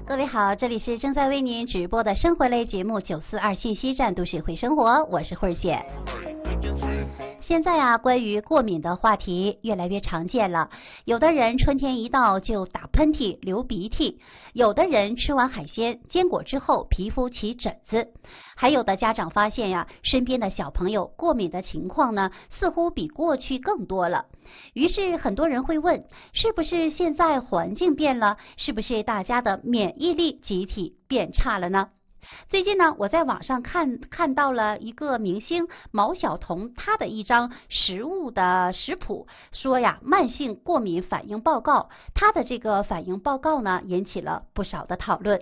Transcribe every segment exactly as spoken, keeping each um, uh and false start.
各位好，这里是正在为您直播的生活类节目九四二信息站都市会生活，我是慧儿姐。现在啊，关于过敏的话题越来越常见了。有的人春天一到就打喷嚏、流鼻涕，有的人吃完海鲜、坚果之后皮肤起疹子，还有的家长发现呀，身边的小朋友过敏的情况呢，似乎比过去更多了。于是很多人会问，是不是现在环境变了？是不是大家的免疫力集体变差了呢？最近呢，我在网上看看到了一个明星毛晓彤他的一张食物的食谱，说呀慢性过敏反应报告，他的这个反应报告呢引起了不少的讨论。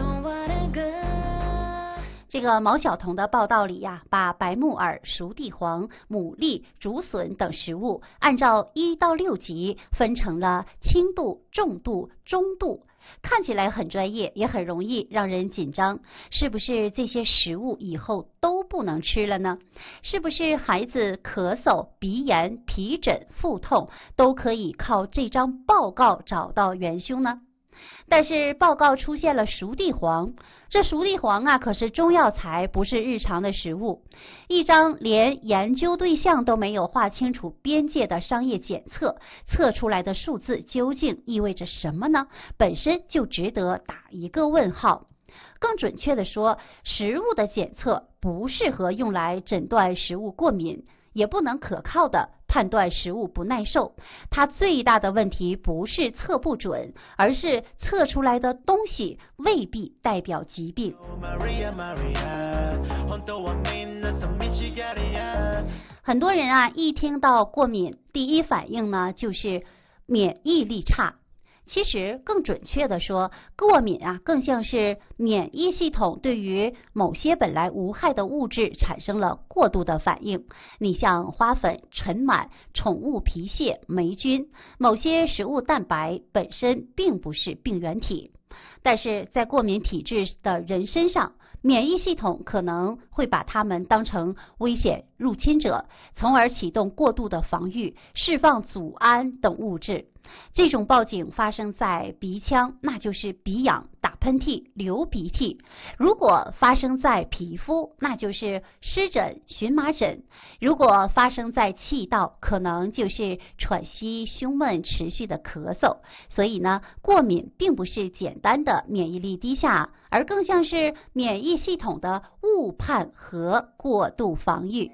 这个毛晓彤的报道里呀，把白木耳、熟地黄、牡蛎、竹笋等食物按照一到六级分成了轻度、重度、中度。看起来很专业，也很容易让人紧张。是不是这些食物以后都不能吃了呢？是不是孩子咳嗽、鼻炎、皮疹、腹痛都可以靠这张报告找到元凶呢？但是报告出现了熟地黄，这熟地黄啊可是中药材，不是日常的食物。一张连研究对象都没有划清楚边界的商业检测，测出来的数字究竟意味着什么呢？本身就值得打一个问号。更准确的说，食物的检测不适合用来诊断食物过敏，也不能可靠的判断食物不耐受。它最大的问题不是测不准，而是测出来的东西未必代表疾病。很多人啊，一听到过敏，第一反应呢就是免疫力差。其实更准确的说，过敏啊更像是免疫系统对于某些本来无害的物质产生了过度的反应。你像花粉、尘螨、宠物皮屑、霉菌，某些食物蛋白本身并不是病原体，但是在过敏体质的人身上，免疫系统可能会把它们当成危险入侵者，从而启动过度的防御，释放组胺等物质。这种报警发生在鼻腔，那就是鼻痒、打喷嚏、流鼻涕；如果发生在皮肤，那就是湿疹、荨麻疹；如果发生在气道，可能就是喘息、胸闷、持续的咳嗽。所以呢，过敏并不是简单的免疫力低下，而更像是免疫系统的误判和过度防御。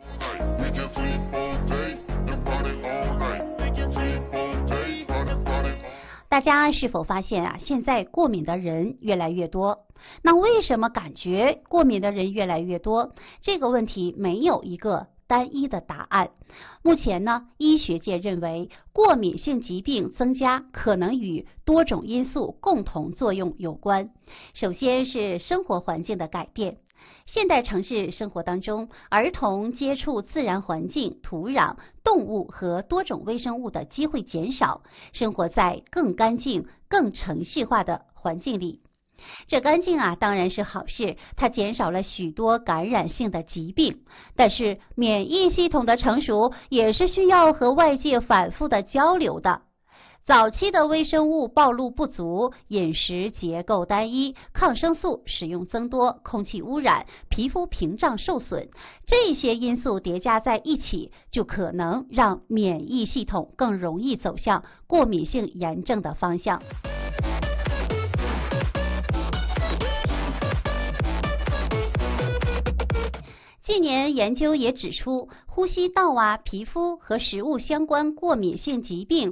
大家是否发现啊，现在过敏的人越来越多？那为什么感觉过敏的人越来越多？这个问题没有一个单一的答案。目前呢，医学界认为过敏性疾病增加可能与多种因素共同作用有关。首先是生活环境的改变。现代城市生活当中，儿童接触自然环境、土壤、动物和多种微生物的机会减少，生活在更干净、更程序化的环境里。这干净啊，当然是好事，它减少了许多感染性的疾病。但是免疫系统的成熟也是需要和外界反复的交流的。早期的微生物暴露不足，饮食结构单一，抗生素使用增多，空气污染，皮肤屏障受损，这些因素叠加在一起，就可能让免疫系统更容易走向过敏性炎症的方向。近年研究也指出，呼吸道啊、皮肤和食物相关过敏性疾病